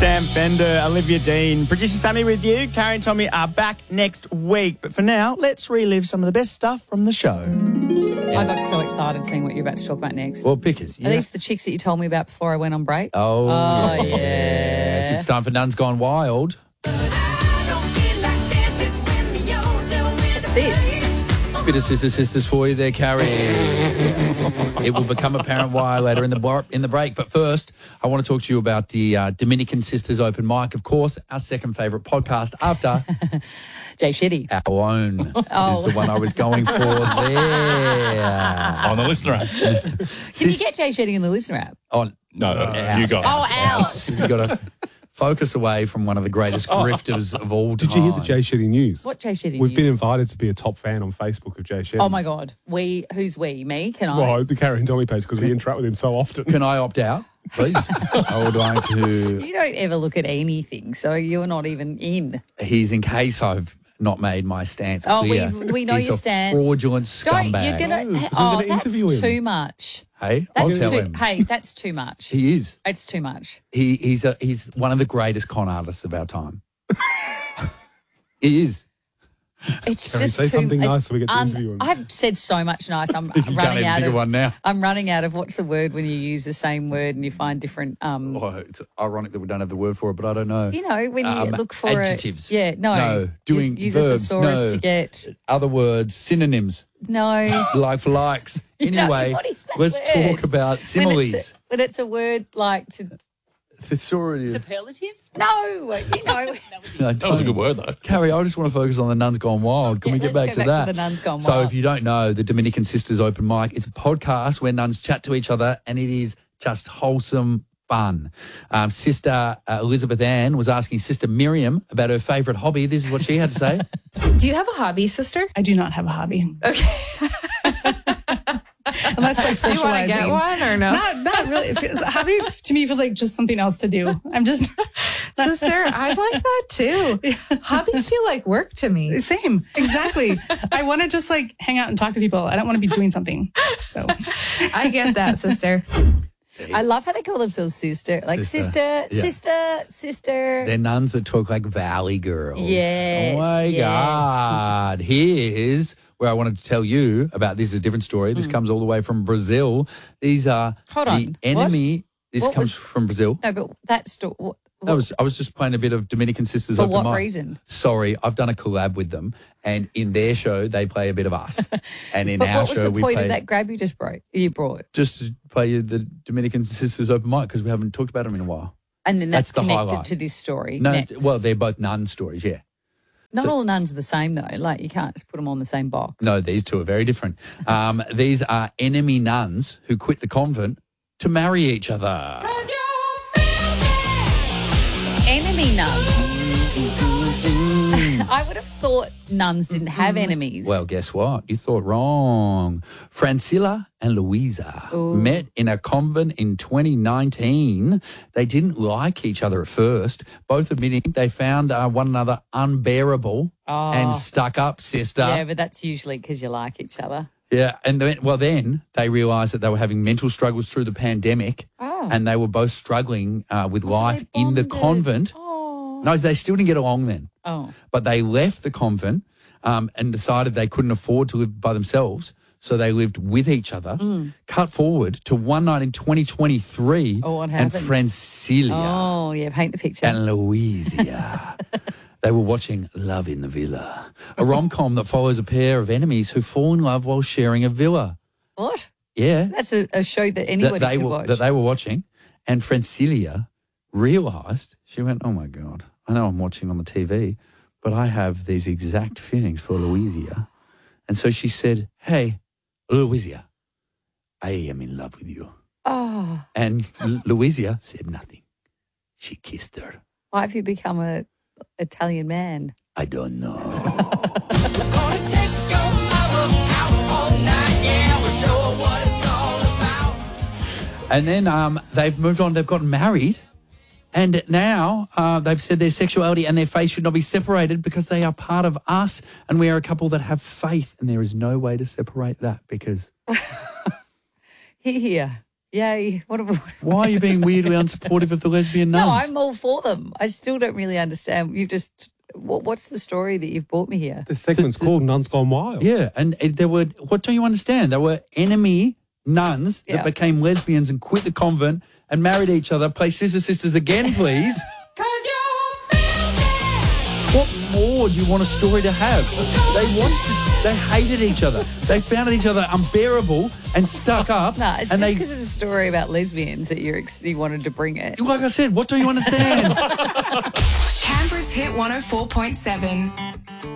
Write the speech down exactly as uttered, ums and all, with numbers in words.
Sam Fender, Olivia Dean, producer Sammy with you. Carrie and Tommy are back next week. But for now, let's relive some of the best stuff from the show. I got so excited seeing what you're about to talk about next. Well, pickers. Are these the chicks that you told me about before I went on break? Oh, Oh, yes. yeah. It's time for Nuns Gone Wild. What's this? Bit of Sister Sisters for you there, Carrie. It will become apparent why later in the bar, in the break. But first, I want to talk to you about the uh, Dominican Sisters Open Mic. Of course, our second favourite podcast after Jay Shetty. our own Oh. is the one I was going for there. On the listener app. Can you get Jay Shetty in the listener app? Oh, No, Ours. you guys. Oh, ours. You've got to focus away from one of the greatest grifters of all time. Did you hear the Jay Shetty news? What Jay Shetty? We've news? been invited to be a top fan on Facebook of Jay Shetty. Oh, my God. We, who's we? Me? Can I? Well, the Carrie and Tommy page because we interact with him so often. Can I opt out, please? I would like to. You don't ever look at anything, so you're not even in. He's in case I've not made my stance Oh, clear. we we know He's your a stance. fraudulent Don't, scumbag. you're gonna, No, 'cause we're oh, gonna that's interview him. too much. Hey, I'll That's tell too, him. hey, that's too much. He is. It's too much. He, he's a, he's one of the greatest con artists of our time. He is. It's Carrie, just say too something it's nice so we get to interview him. I've said so much nice. I'm You can't running even out think of of one now. I'm running out of what's the word when you use the same word and you find different. Um, Oh, it's ironic that we don't have the word for it, but I don't know. you know when you Um, look for adjectives. A, yeah, no, No, doing you, use verbs, a thesaurus no. to get Other words, synonyms, no. like for likes. No, Anyway, what is that let's word? talk about When it's, similes. a, when it's a word like to Thesaurus. Superlatives? no, you know. No, That was a good word, though. Carrie, I just want to focus on the Nuns Gone Wild. Can Yeah, we get let's back go to back that? to the Nuns Gone So Wild. if you don't know, the Dominican Sisters Open Mic is a podcast where nuns chat to each other and it is just wholesome fun. Um, Sister uh, Elizabeth Ann was asking Sister Miriam about her favourite hobby. This is what she had to say. Do you have a hobby, sister? I do not have a hobby. Okay. Unless like Do socializing. you want to get one or no? Not, not really. It feels, a hobby to me feels like just something else to do. I'm just Sister, I like that too. Hobbies feel like work to me. same. Exactly. I want to just like hang out and talk to people. I don't want to be doing something. So I get that, sister. I love how they call themselves sister, like Sister. sister, Yeah. sister, sister. They're nuns that talk like valley girls. Yes, Oh my yes. God. Here's where I wanted to tell you about. This is a different story. This comes all the way from Brazil. These are Hmm. Hold the on. enemy. This What comes was- from Brazil. No, but that story. What, I was I was just playing a bit of Dominican Sisters For Open what Mic. reason? Sorry, I've done a collab with them, and in their show they play a bit of us, and in but our what was show the we point play of that grab you just broke? You brought, just to play you the Dominican Sisters Open Mic because we haven't talked about them in a while. and then that's, That's the connected highlight. to this story. No, next. well they're both nun stories, yeah. not so- all nuns are the same though. Like you can't just put them on the same box. No, these two are very different. Um, these are enemy nuns who quit the convent to marry each other. Enemy nuns. I would have thought nuns didn't have enemies. Well, guess what? You thought wrong. Francilla and Louisa met in a convent in twenty nineteen. They didn't like each other at first, both admitting they found uh, one another unbearable and stuck up, sister. yeah, but that's usually because you like each other. Yeah, and then, well, then they realised that they were having mental struggles through the pandemic, Oh. and they were both struggling uh, with So life they in the bonded. convent. Oh. No, they still didn't get along then, Oh. but they left the convent um, and decided they couldn't afford to live by themselves, so they lived with each other. Cut forward to one night in twenty twenty-three, Oh, what and happened? Francilia Oh, yeah, paint the picture. and Louisa. They were watching Love in the Villa, a rom-com that follows a pair of enemies who fall in love while sharing a villa. what? Yeah. That's a, a show that anybody that they could were, watch. That they were watching. And Francilia realised, she went, oh, my God, I know I'm watching on the T V, but I have these exact feelings for Louisa. And so she said, hey, Louisa, I am in love with you. oh, And L- Louisa said nothing. She kissed her. why have you become a Italian man? I don't know. And then um, they've moved on. They've gotten married. And now uh, they've said their sexuality and their faith should not be separated because they are part of us. And we are a couple that have faith. And there is no way to separate that because Here, here. Yay. What, a, what Why are you being weirdly unsupportive of the lesbian nuns? No, I'm all for them. I still don't really understand. You just, what, what's the story that you've brought me here? The segment's called Nuns Gone Wild. Yeah, and uh, there were, what don't you understand? There were enemy nuns Yeah. that became lesbians and quit the convent and married each other. Play Sister Sisters again, please. What more do you want a story to have? They wanted, they hated each other. They found each other unbearable and stuck up. No, it's and just they, because it's a story about lesbians that you're ex- you wanted to bring it. like I said, what do you understand? Canberra's Hit one oh four point seven.